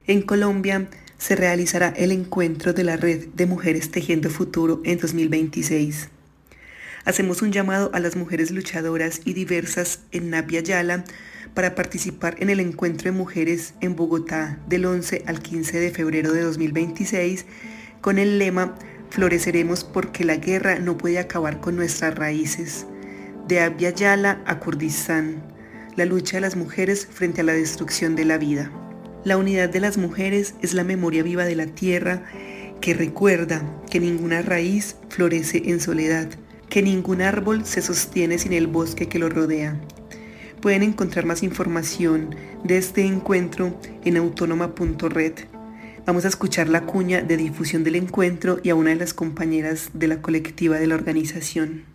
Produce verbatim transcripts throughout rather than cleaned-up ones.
En Colombia se realizará el encuentro de la Red de Mujeres Tejiendo Futuro en dos mil veintiséis. Hacemos un llamado a las mujeres luchadoras y diversas en Navia Yala para participar en el encuentro de mujeres en Bogotá del once al quince de febrero de dos mil veintiséis con el lema Floreceremos porque la guerra no puede acabar con nuestras raíces. De Abya Yala a Kurdistán, la lucha de las mujeres frente a la destrucción de la vida. La unidad de las mujeres es la memoria viva de la tierra que recuerda que ninguna raíz florece en soledad, que ningún árbol se sostiene sin el bosque que lo rodea. Pueden encontrar más información de este encuentro en autónoma punto red. Vamos a escuchar la cuña de difusión del encuentro y a una de las compañeras de la colectiva de la organización.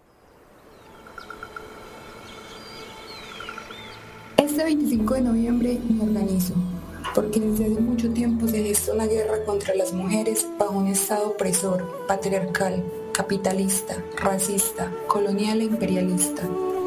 Este veinticinco de noviembre me organizo, porque desde hace mucho tiempo se gesta una guerra contra las mujeres bajo un estado opresor, patriarcal, capitalista, racista, colonial e imperialista.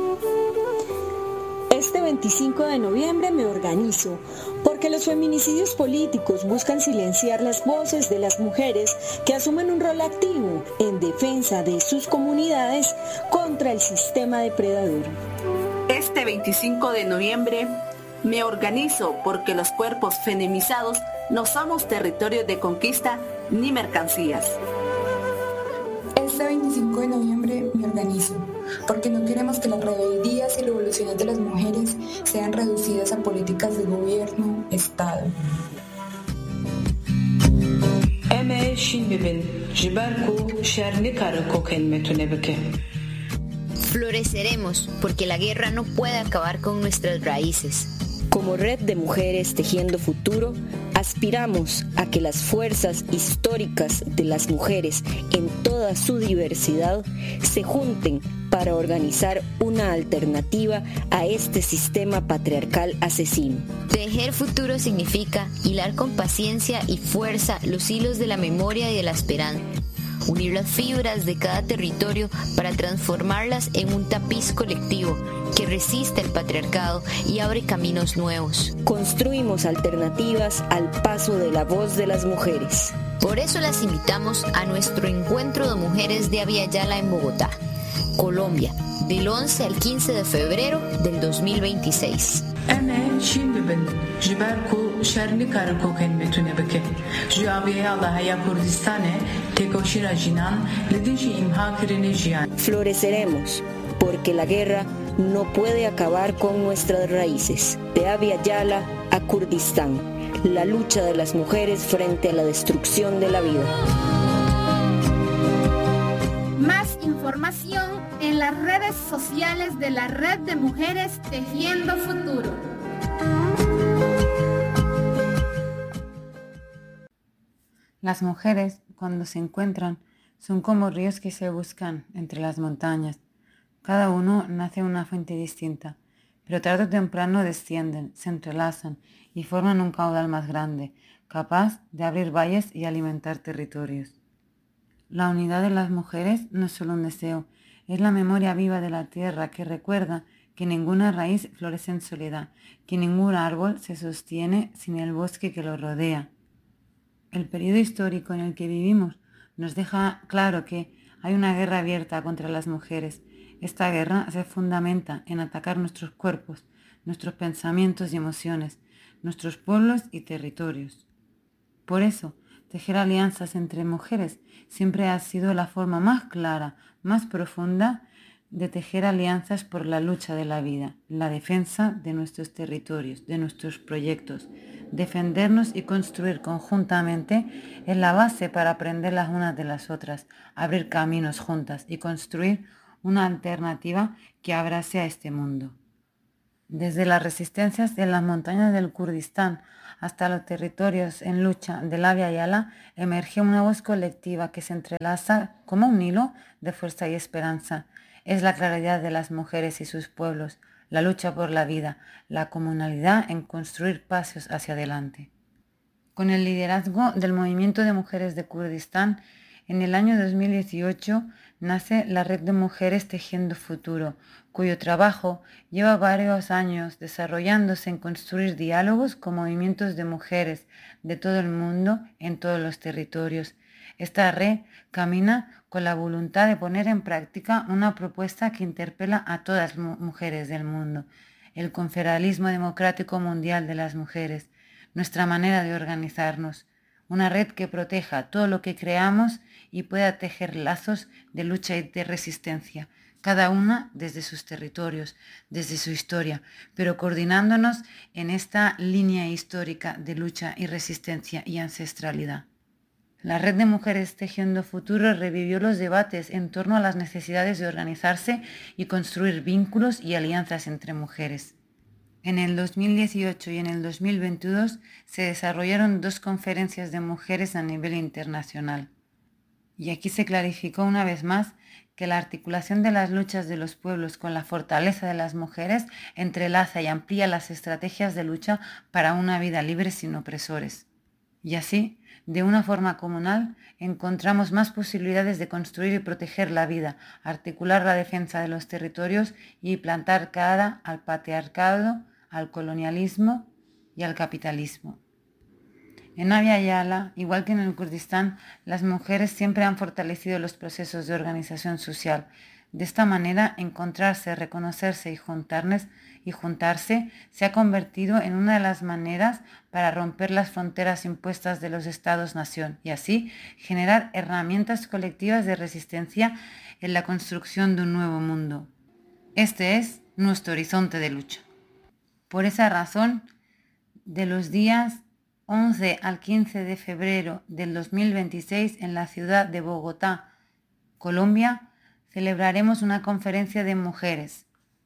Este veinticinco de noviembre me organizo porque los feminicidios políticos buscan silenciar las voces de las mujeres que asumen un rol activo en defensa de sus comunidades contra el sistema depredador. Este veinticinco de noviembre me organizo porque los cuerpos feminizados no somos territorios de conquista ni mercancías. Este veinticinco de noviembre me organizo porque no queremos que las rebeldías y revoluciones de las mujeres sean reducidas a políticas de gobierno, Estado. Floreceremos porque la guerra no puede acabar con nuestras raíces. Como Red de Mujeres Tejiendo Futuro, aspiramos a que las fuerzas históricas de las mujeres en toda su diversidad se junten para organizar una alternativa a este sistema patriarcal asesino. Tejer futuro significa hilar con paciencia y fuerza los hilos de la memoria y de la esperanza. Unir las fibras de cada territorio para transformarlas en un tapiz colectivo que resiste el patriarcado y abre caminos nuevos. Construimos alternativas al paso de la voz de las mujeres. Por eso las invitamos a nuestro encuentro de mujeres de Abya Yala en Bogotá, Colombia, del once al quince de febrero del dos mil veintiséis. Floreceremos porque la guerra no puede acabar con nuestras raíces. De Abya Yala a Kurdistán, la lucha de las mujeres frente a la destrucción de la vida. Más información en las redes sociales de la Red de Mujeres Tejiendo Futuro. Las mujeres, cuando se encuentran, son como ríos que se buscan entre las montañas. Cada uno nace en una fuente distinta, pero tarde o temprano descienden, se entrelazan y forman un caudal más grande, capaz de abrir valles y alimentar territorios. La unidad de las mujeres no es solo un deseo, es la memoria viva de la tierra que recuerda que ninguna raíz florece en soledad, que ningún árbol se sostiene sin el bosque que lo rodea. El periodo histórico en el que vivimos nos deja claro que hay una guerra abierta contra las mujeres. Esta guerra se fundamenta en atacar nuestros cuerpos, nuestros pensamientos y emociones, nuestros pueblos y territorios. Por eso, tejer alianzas entre mujeres siempre ha sido la forma más clara, más profunda de tejer alianzas por la lucha de la vida, la defensa de nuestros territorios, de nuestros proyectos. Defendernos y construir conjuntamente es la base para aprender las unas de las otras, abrir caminos juntas y construir una alternativa que abrace a este mundo. Desde las resistencias en las montañas del Kurdistán hasta los territorios en lucha del Abya Yala, emerge una voz colectiva que se entrelaza como un hilo de fuerza y esperanza. Es la claridad de las mujeres y sus pueblos, la lucha por la vida, la comunalidad en construir pasos hacia adelante. Con el liderazgo del movimiento de mujeres de Kurdistán, En el año dos mil dieciocho nace la Red de Mujeres Tejiendo Futuro, cuyo trabajo lleva varios años desarrollándose en construir diálogos con movimientos de mujeres de todo el mundo en todos los territorios. Esta red camina con la voluntad de poner en práctica una propuesta que interpela a todas las mujeres del mundo, el confederalismo democrático mundial de las mujeres, nuestra manera de organizarnos, una red que proteja todo lo que creamos y pueda tejer lazos de lucha y de resistencia, cada una desde sus territorios, desde su historia, pero coordinándonos en esta línea histórica de lucha y resistencia y ancestralidad. La Red de Mujeres Tejiendo Futuro revivió los debates en torno a las necesidades de organizarse y construir vínculos y alianzas entre mujeres. En el dos mil dieciocho y en el dos mil veintidós se desarrollaron dos conferencias de mujeres a nivel internacional. Y aquí se clarificó una vez más que la articulación de las luchas de los pueblos con la fortaleza de las mujeres entrelaza y amplía las estrategias de lucha para una vida libre sin opresores. Y así, de una forma comunal, encontramos más posibilidades de construir y proteger la vida, articular la defensa de los territorios y plantar cara al patriarcado, al colonialismo y al capitalismo. En Abya Yala, igual que en el Kurdistán, las mujeres siempre han fortalecido los procesos de organización social. De esta manera, encontrarse, reconocerse y juntarnos y juntarse se ha convertido en una de las maneras para romper las fronteras impuestas de los estados-nación y así generar herramientas colectivas de resistencia en la construcción de un nuevo mundo. Este es nuestro horizonte de lucha. Por esa razón, de los días once al quince de febrero del dos mil veintiséis en la ciudad de Bogotá, Colombia, celebraremos una conferencia de mujeres,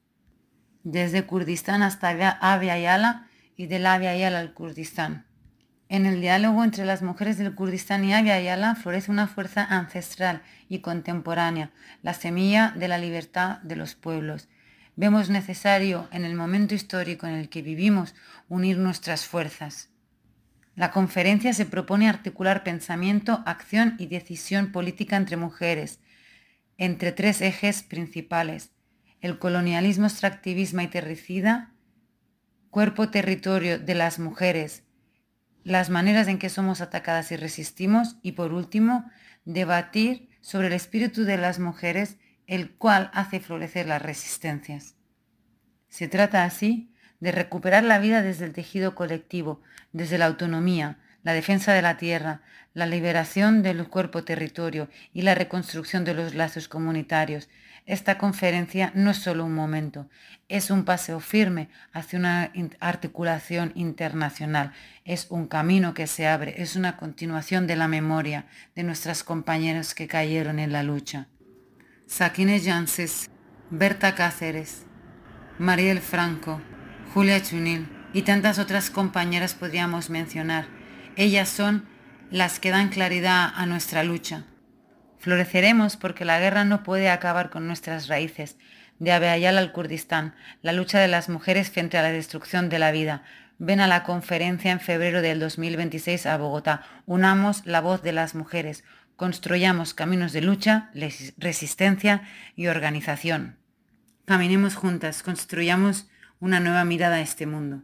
desde Kurdistán hasta Abya Yala y del Abya Yala al Kurdistán. En el diálogo entre las mujeres del Kurdistán y Abya Yala florece una fuerza ancestral y contemporánea, la semilla de la libertad de los pueblos. Vemos necesario, en el momento histórico en el que vivimos, unir nuestras fuerzas. La conferencia se propone articular pensamiento, acción y decisión política entre mujeres, entre tres ejes principales: el colonialismo, extractivismo y terricida, cuerpo-territorio de las mujeres, las maneras en que somos atacadas y resistimos, y por último, debatir sobre el espíritu de las mujeres, el cual hace florecer las resistencias. Se trata así de recuperar la vida desde el tejido colectivo, desde la autonomía, la defensa de la tierra, la liberación del cuerpo-territorio y la reconstrucción de los lazos comunitarios. Esta conferencia no es solo un momento, es un paseo firme hacia una articulación internacional, es un camino que se abre, es una continuación de la memoria de nuestras compañeras que cayeron en la lucha. Sakine Janses, Berta Cáceres, Mariel Franco, Julia Chunil y tantas otras compañeras podríamos mencionar. Ellas son las que dan claridad a nuestra lucha. Floreceremos porque la guerra no puede acabar con nuestras raíces. De Abya Yala al Kurdistán, la lucha de las mujeres frente a la destrucción de la vida. Ven a la conferencia en febrero del dos mil veintiséis a Bogotá. Unamos la voz de las mujeres. Construyamos caminos de lucha, resistencia y organización. Caminemos juntas, construyamos una nueva mirada a este mundo.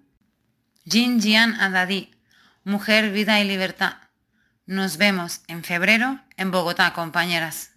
Jin Jian Adadi, Mujer, Vida y Libertad. Nos vemos en febrero en Bogotá, compañeras.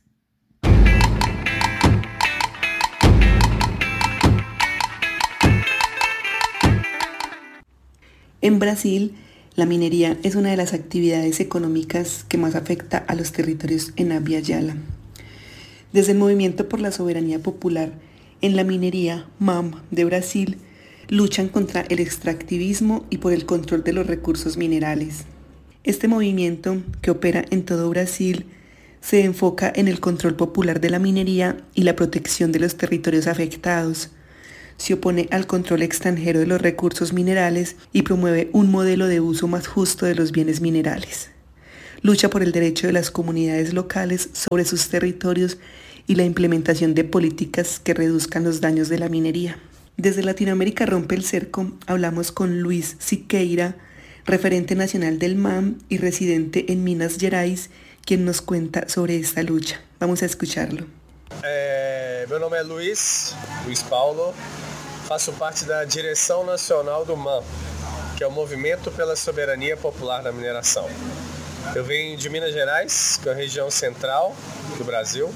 En Brasil, la minería es una de las actividades económicas que más afecta a los territorios en Abya Yala. Desde el Movimiento por la Soberanía Popular en la Minería, M A M, de Brasil, luchan contra el extractivismo y por el control de los recursos minerales. Este movimiento, que opera en todo Brasil, se enfoca en el control popular de la minería y la protección de los territorios afectados. Se opone al control extranjero de los recursos minerales y promueve un modelo de uso más justo de los bienes minerales. Lucha por el derecho de las comunidades locales sobre sus territorios y la implementación de políticas que reduzcan los daños de la minería. Desde Latinoamérica Rompe el Cerco hablamos con Luis Siqueira, referente nacional del M A M y residente en Minas Gerais, quien nos cuenta sobre esta lucha. Vamos a escucharlo. É, meu nome é Luiz, Luiz Paulo, faço parte da direção nacional do M A M, que é o Movimento pela Soberania Popular na Mineração. Eu venho de Minas Gerais, que é a região central do Brasil,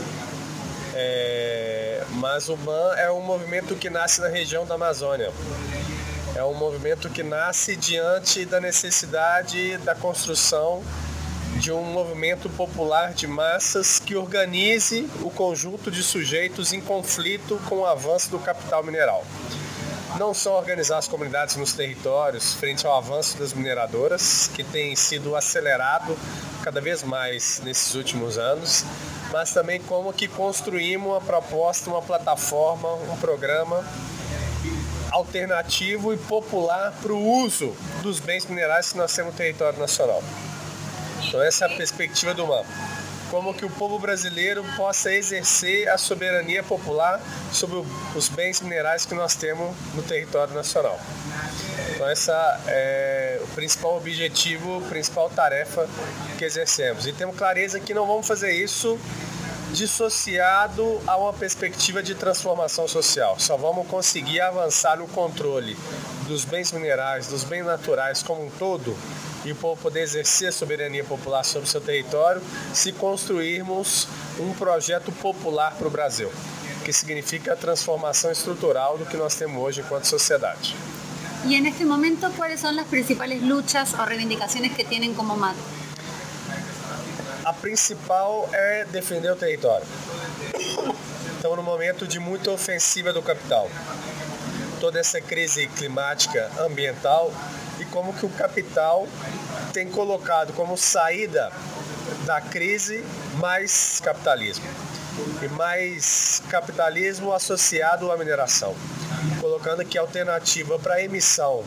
é, mas o M A M é um movimento que nasce na região da Amazônia. É um movimento que nasce diante da necessidade da construção de um movimento popular de massas que organize o conjunto de sujeitos em conflito com o avanço do capital mineral. Não só organizar as comunidades nos territórios frente ao avanço das mineradoras, que tem sido acelerado cada vez mais nesses últimos anos, mas também como que construímos uma proposta, uma plataforma, um programa alternativo e popular para o uso dos bens minerais que nós temos no território nacional. Então essa é a perspectiva do M A M. Como que o povo brasileiro possa exercer a soberania popular sobre os bens minerais que nós temos no território nacional. Então essa é o principal objetivo, a principal tarefa que exercemos. E temos clareza que não vamos fazer isso dissociado a uma perspectiva de transformação social. Só vamos conseguir avançar no controle dos bens minerais, dos bens naturais como um todo, e o povo poder exercer a soberania popular sobre o seu território, se construirmos um projeto popular para o Brasil, que significa a transformação estrutural do que nós temos hoje enquanto sociedade. E en este momento, ¿cuáles son las principales luchas o reivindicaciones que tienen como M A T? A principal é defender o território. Estamos num momento de muita ofensiva do capital. Toda essa crise climática, ambiental, e como que o capital tem colocado como saída da crise mais capitalismo. E mais capitalismo associado à mineração. Colocando que a alternativa para a emissão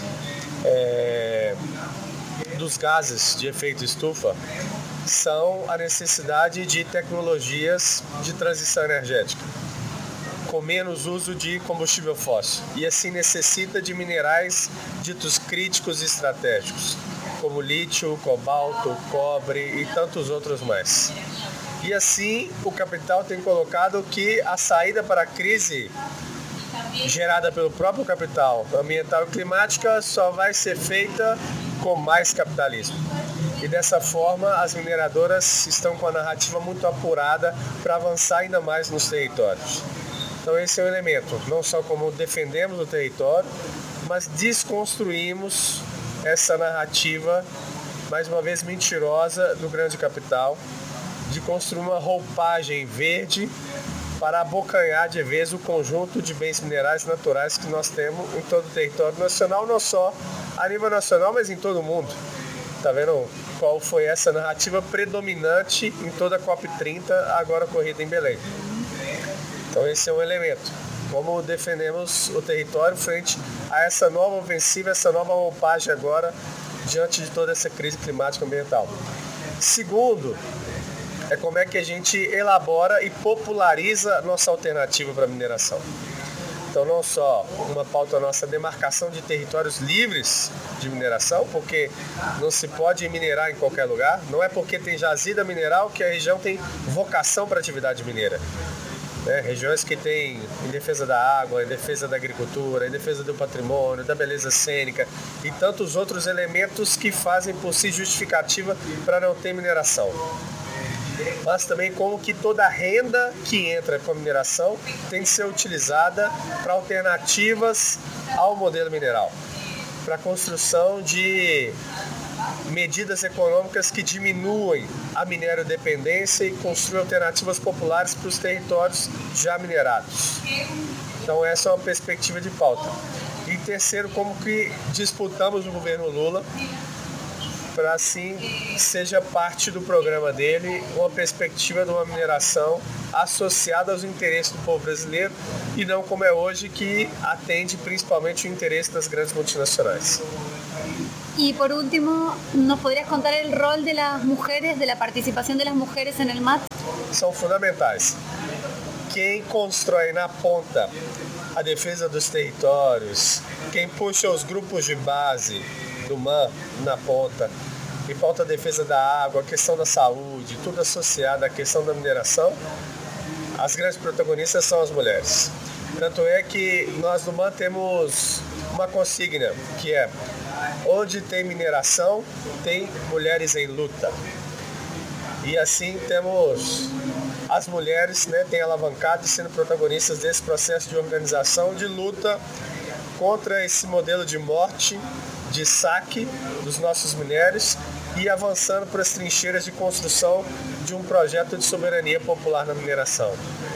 é, dos gases de efeito estufa são a necessidade de tecnologias de transição energética, com menos uso de combustível fóssil, e assim necessita de minerais ditos críticos e estratégicos, como lítio, cobalto, cobre e tantos outros mais. E assim o capital tem colocado que a saída para a crise gerada pelo próprio capital ambiental e climática só vai ser feita com mais capitalismo. E dessa forma as mineradoras estão com a narrativa muito apurada para avançar ainda mais nos territórios. Então esse é um elemento, não só como defendemos o território, mas desconstruímos essa narrativa, mais uma vez mentirosa, do grande capital, de construir uma roupagem verde para abocanhar de vez o conjunto de bens minerais naturais que nós temos em todo o território nacional, não só a nível nacional, mas em todo o mundo. Tá vendo qual foi essa narrativa predominante em toda a COP trinta, agora ocorrida em Belém? Então esse é um elemento. Como defendemos o território frente a essa nova ofensiva, essa nova roupagem agora, diante de toda essa crise climática ambiental. Segundo, é como é que a gente elabora e populariza a nossa alternativa para a mineração. Então não só uma pauta nossa demarcação de territórios livres de mineração, porque não se pode minerar em qualquer lugar, não é porque tem jazida mineral que a região tem vocação para atividade mineira. É, regiões que têm em defesa da água, em defesa da agricultura, em defesa do patrimônio, da beleza cênica e tantos outros elementos que fazem por si justificativa para não ter mineração. Mas também como que toda a renda que entra com a mineração tem que ser utilizada para alternativas ao modelo mineral, para a construção de medidas econômicas que diminuem a minerodependência e construem alternativas populares para os territórios já minerados. Então essa é uma perspectiva de pauta. E terceiro, como que disputamos o governo Lula para assim seja parte do programa dele uma perspectiva de uma mineração associada aos interesses do povo brasileiro e não como é hoje, que atende principalmente o interesse das grandes multinacionais. Y por último, ¿nos podrías contar el rol de las mujeres, de la participación de las mujeres en el M A T? São fundamentais. Quem constrói na ponta a defesa dos territórios, quem puxa os grupos de base do M A N na ponta, e pauta a defesa da água, a questão da saúde, tudo associado à questão da mineração, as grandes protagonistas são as mulheres. Tanto é que nós no M A N temos uma consigna, que é: onde tem mineração, tem mulheres em luta. E assim temos as mulheres, né, têm alavancado e sendo protagonistas desse processo de organização, de luta contra esse modelo de morte, de saque dos nossos minérios e avançando para as trincheiras de construção de um projeto de soberania popular na mineração.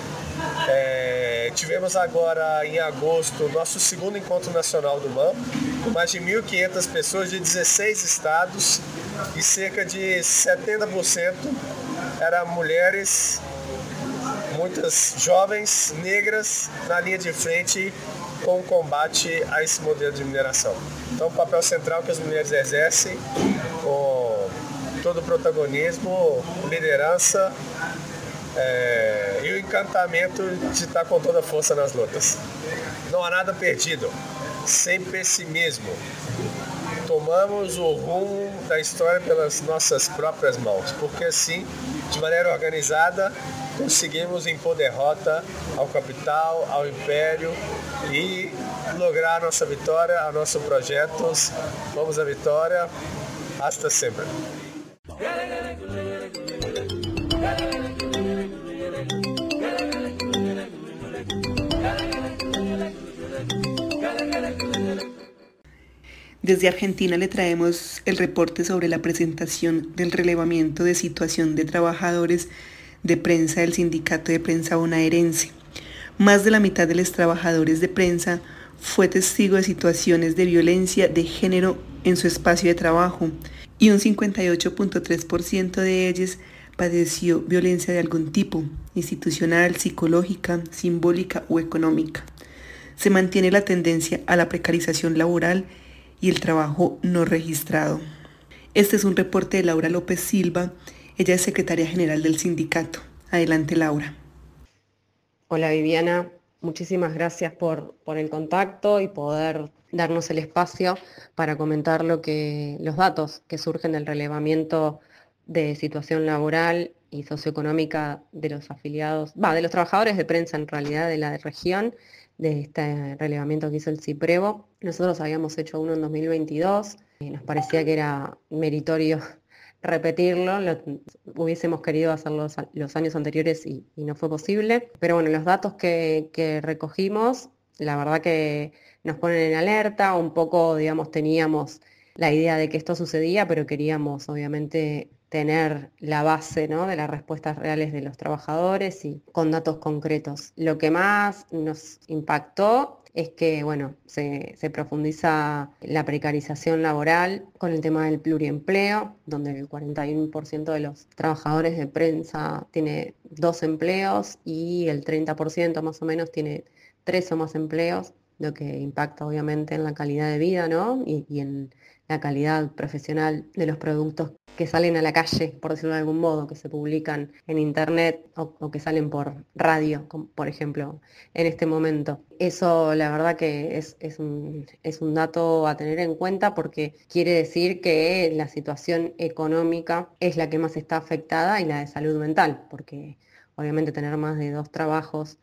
É, tivemos agora em agosto o nosso segundo encontro nacional do M A N, com mais de mil e quinhentas pessoas de dezesseis estados e cerca de setenta por cento eram mulheres, muitas jovens, negras, na linha de frente com o combate a esse modelo de mineração. Então o papel central que as mulheres exercem, com todo o protagonismo, liderança, É, e o encantamento de estar com toda a força nas lutas. Não há nada perdido, sem pessimismo. Tomamos o rumo da história pelas nossas próprias mãos, porque assim, de maneira organizada, conseguimos impor derrota ao capital, ao império e lograr a nossa vitória, a nossos projetos. Vamos à vitória, hasta sempre. Desde Argentina le traemos el reporte sobre la presentación del relevamiento de situación de trabajadores de prensa del Sindicato de Prensa Bonaerense. Más de la mitad de los trabajadores de prensa fue testigo de situaciones de violencia de género en su espacio de trabajo y un cincuenta y ocho punto tres por ciento de ellos padeció violencia de algún tipo, institucional, psicológica, simbólica o económica. Se mantiene la tendencia a la precarización laboral y el trabajo no registrado. Este es un reporte de Laura López Silva, ella es secretaria general del sindicato. Adelante, Laura. Hola, Viviana, muchísimas gracias por, por el contacto y poder darnos el espacio para comentar lo que, los datos que surgen del relevamiento de situación laboral y socioeconómica de los afiliados, va, de los trabajadores de prensa en realidad de la región, de este relevamiento que hizo el CIPREVO. Nosotros habíamos hecho uno en dos mil veintidós, y nos parecía que era meritorio repetirlo, lo, hubiésemos querido hacerlo los, los años anteriores y, y no fue posible, pero bueno, los datos que, que recogimos, la verdad que nos ponen en alerta, un poco, digamos, teníamos la idea de que esto sucedía, pero queríamos obviamente tener la base, ¿no?, de las respuestas reales de los trabajadores y con datos concretos. Lo que más nos impactó es que, bueno, se, se profundiza la precarización laboral con el tema del pluriempleo, donde el cuarenta y uno por ciento de los trabajadores de prensa tiene dos empleos y el treinta por ciento más o menos tiene tres o más empleos, lo que impacta obviamente en la calidad de vida, ¿no?, y, y en la calidad profesional de los productos que salen a la calle, por decirlo de algún modo, que se publican en internet o, o que salen por radio, como por ejemplo, en este momento. Eso la verdad que es, es, un, es un dato a tener en cuenta porque quiere decir que la situación económica es la que más está afectada y la de salud mental, porque obviamente tener más de dos trabajos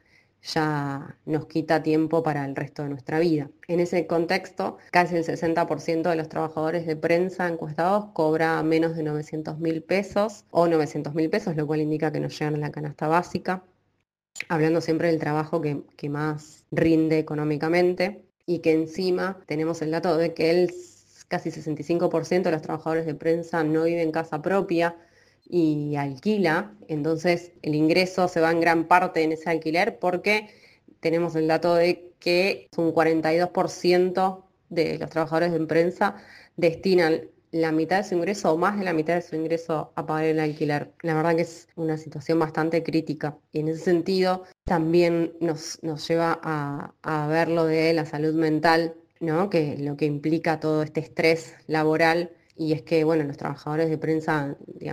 ya nos quita tiempo para el resto de nuestra vida. En ese contexto, casi el sesenta por ciento de los trabajadores de prensa encuestados cobra menos de novecientos mil pesos o novecientos mil pesos, lo cual indica que no llegan a la canasta básica, hablando siempre del trabajo que, que más rinde económicamente, y que encima tenemos el dato de que el casi sesenta y cinco por ciento de los trabajadores de prensa no vive en casa propia y alquila, entonces el ingreso se va en gran parte en ese alquiler porque tenemos el dato de que un cuarenta y dos por ciento de los trabajadores de prensa destinan la mitad de su ingreso o más de la mitad de su ingreso a pagar el alquiler. La verdad que es una situación bastante crítica y en ese sentido también nos, nos lleva a, a ver lo de la salud mental, ¿no?, que lo que implica todo este estrés laboral. Y es que, bueno, los trabajadores de prensa, digamos,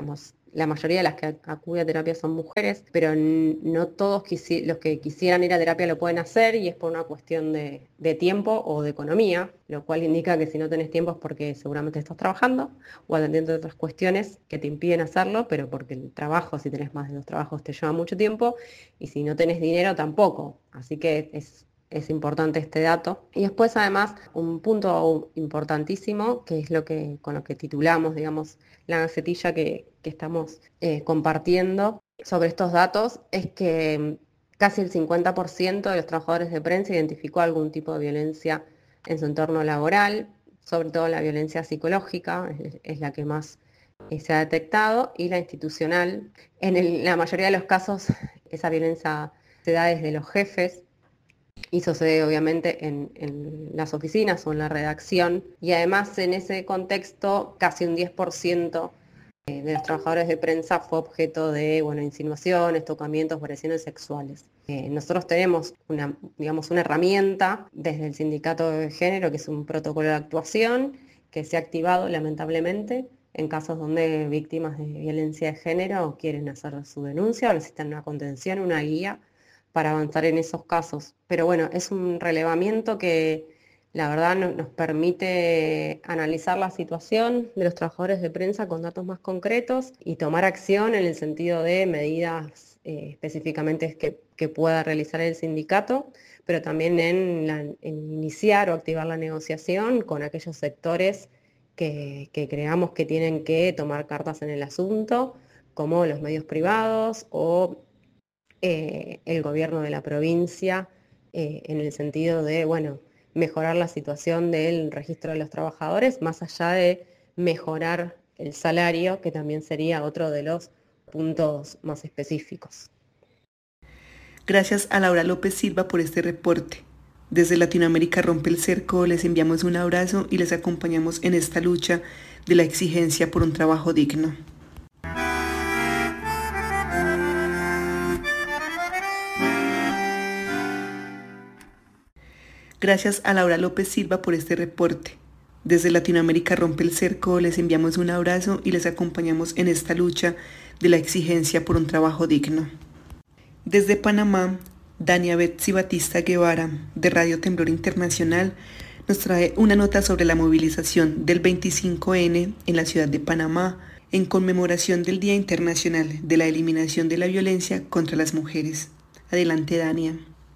La mayoría de las que acuden a terapia son mujeres, pero no todos quisi- los que quisieran ir a terapia lo pueden hacer y es por una cuestión de, de tiempo o de economía, lo cual indica que si no tenés tiempo es porque seguramente estás trabajando o atendiendo otras cuestiones que te impiden hacerlo, pero porque el trabajo, si tenés más de dos trabajos, te lleva mucho tiempo y si no tenés dinero tampoco. Así que es... Es importante este dato. Y después, además, un punto importantísimo, que es lo que con lo que titulamos, digamos, la gacetilla que, que estamos eh, compartiendo sobre estos datos, es que casi el cincuenta por ciento de los trabajadores de prensa identificó algún tipo de violencia en su entorno laboral, sobre todo la violencia psicológica, es, es la que más eh, se ha detectado, y la institucional. En el, la mayoría de los casos, esa violencia se da desde los jefes, y sucede obviamente en, en las oficinas o en la redacción, y además en ese contexto casi un diez por ciento de los trabajadores de prensa fue objeto de bueno, insinuaciones, tocamientos, agresiones sexuales. Eh, nosotros tenemos una, digamos, una herramienta desde el Sindicato de Género, que es un protocolo de actuación que se ha activado lamentablemente en casos donde víctimas de violencia de género quieren hacer su denuncia o necesitan una contención, una guía para avanzar en esos casos. Pero bueno, es un relevamiento que la verdad no, nos permite analizar la situación de los trabajadores de prensa con datos más concretos y tomar acción en el sentido de medidas eh, específicamente que, que pueda realizar el sindicato, pero también en, la, en iniciar o activar la negociación con aquellos sectores que, que creamos que tienen que tomar cartas en el asunto, como los medios privados o Eh, el gobierno de la provincia, eh, en el sentido de, bueno, mejorar la situación del registro de los trabajadores, más allá de mejorar el salario, que también sería otro de los puntos más específicos. Gracias a Laura López Silva por este reporte. Desde Latinoamérica Rompe el Cerco les enviamos un abrazo y les acompañamos en esta lucha de la exigencia por un trabajo digno. Gracias a Laura López Silva por este reporte. Desde Latinoamérica Rompe el Cerco les enviamos un abrazo y les acompañamos en esta lucha de la exigencia por un trabajo digno. Desde Panamá, Dania Betsy Batista Guevara, de Radio Temblor Internacional, nos trae una nota sobre la movilización del veinticinco ene en la ciudad de Panamá en conmemoración del Día Internacional de la Eliminación de la Violencia contra las Mujeres. Adelante, Dania.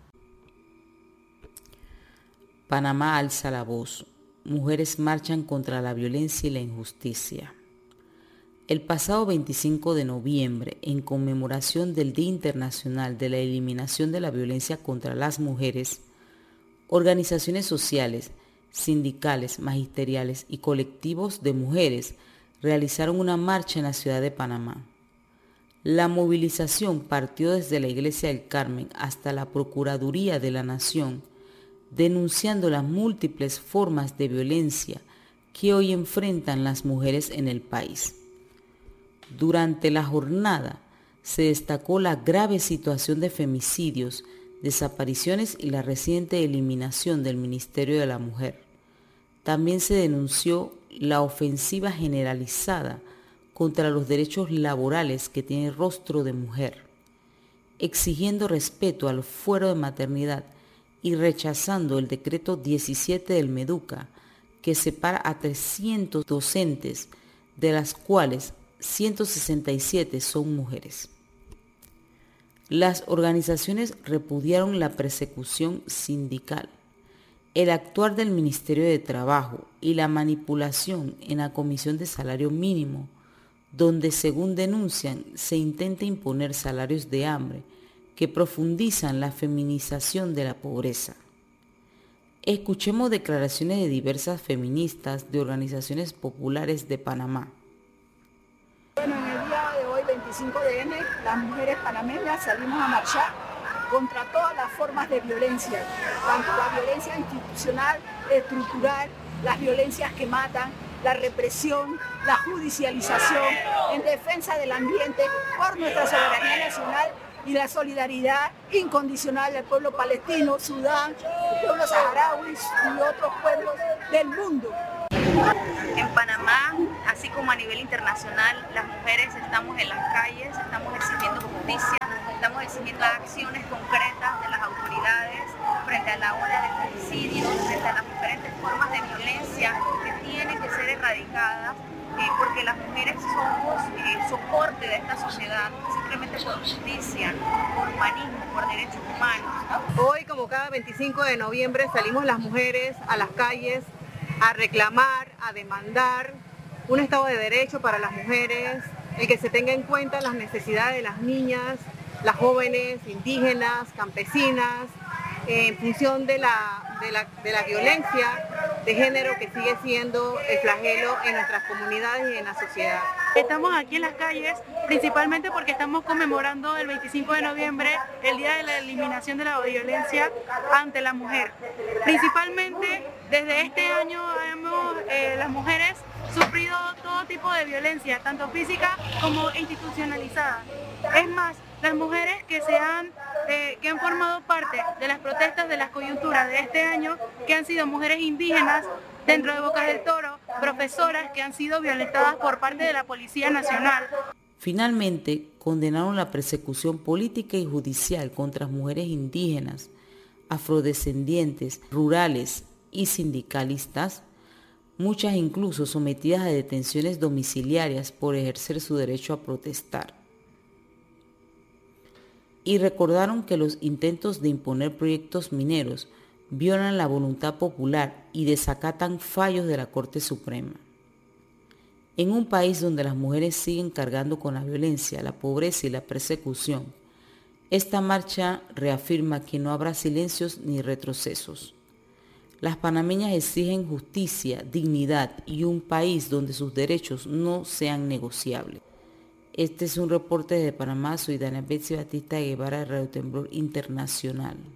Panamá alza la voz. Mujeres marchan contra la violencia y la injusticia. El pasado veinticinco de noviembre, en conmemoración del Día Internacional de la Eliminación de la Violencia contra las Mujeres, organizaciones sociales, sindicales, magisteriales y colectivos de mujeres realizaron una marcha en la ciudad de Panamá. La movilización partió desde la Iglesia del Carmen hasta la Procuraduría de la Nación, denunciando las múltiples formas de violencia que hoy enfrentan las mujeres en el país. Durante la jornada se destacó la grave situación de femicidios, desapariciones y la reciente eliminación del Ministerio de la Mujer. También se denunció la ofensiva generalizada contra los derechos laborales que tiene rostro de mujer, exigiendo respeto al fuero de maternidad y rechazando el decreto diecisiete del Meduca, que separa a trescientos docentes, de las cuales ciento sesenta y siete son mujeres. Las organizaciones repudiaron la persecución sindical, el actuar del Ministerio de Trabajo y la manipulación en la Comisión de Salario Mínimo, donde, según denuncian, se intenta imponer salarios de hambre que profundizan la feminización de la pobreza. Escuchemos declaraciones de diversas feministas de organizaciones populares de Panamá. Bueno, en el día de hoy, veinticinco de ene, las mujeres panameñas salimos a marchar contra todas las formas de violencia, tanto la violencia institucional, estructural, las violencias que matan, la represión, la judicialización, en defensa del ambiente, por nuestra soberanía nacional y la solidaridad incondicional del pueblo palestino, Sudán, el pueblo saharaui y otros pueblos del mundo. En Panamá, así como como a nivel internacional, las mujeres estamos en las calles, estamos exigiendo justicia, estamos exigiendo acciones concretas de las autoridades frente a la ola de femicidios, frente a las diferentes formas de violencia que tienen que ser erradicadas, eh, porque las mujeres somos eh, soporte de esta sociedad, simplemente por justicia, por humanismo, por derechos humanos, ¿no? Hoy, como cada veinticinco de noviembre, salimos las mujeres a las calles a reclamar, a demandar un Estado de Derecho para las mujeres, el que se tenga en cuenta las necesidades de las niñas, las jóvenes, indígenas, campesinas, en función de la, de la, de la violencia de género que sigue siendo el flagelo en nuestras comunidades y en la sociedad. Estamos aquí en las calles principalmente porque estamos conmemorando el veinticinco de noviembre el Día de la Eliminación de la Violencia ante la Mujer. Principalmente desde este año hemos, eh, las mujeres sufrido todo tipo de violencia, tanto física como institucionalizada. Es más, las mujeres que se han eh, que han formado parte de las protestas de las coyunturas de este año, que han sido mujeres indígenas dentro de Bocas del Toro, profesoras que han sido violentadas por parte de la Policía Nacional. Finalmente, condenaron la persecución política y judicial contra mujeres indígenas, afrodescendientes, rurales y sindicalistas, muchas incluso sometidas a detenciones domiciliarias por ejercer su derecho a protestar. Y recordaron que los intentos de imponer proyectos mineros violan la voluntad popular y desacatan fallos de la Corte Suprema. En un país donde las mujeres siguen cargando con la violencia, la pobreza y la persecución, esta marcha reafirma que no habrá silencios ni retrocesos. Las panameñas exigen justicia, dignidad y un país donde sus derechos no sean negociables. Este es un reporte de Panamá. Soy Dana Betsy Batista Guevara de Radio Temblor Internacional.